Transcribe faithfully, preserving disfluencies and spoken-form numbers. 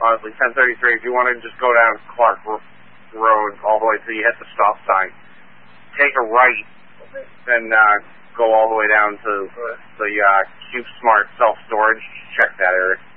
honestly, ten thirty-three, if you want to just go down Clark Road all the way till you hit the stop sign, take a right, then uh, go all the way down to the uh, Cube Smart self-storage. Check that area.